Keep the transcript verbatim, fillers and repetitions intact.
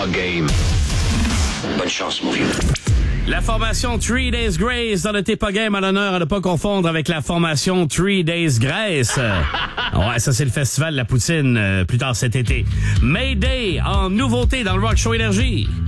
Pas game. Bonne chance, mon vieux. La formation Three Days Grace dans le T'es pas game à l'honneur à ne pas confondre avec la formation Three Days Grace. Ouais, ça c'est le festival de la poutine euh, plus tard cet été. Mayday en nouveauté dans le Rock Show Énergie.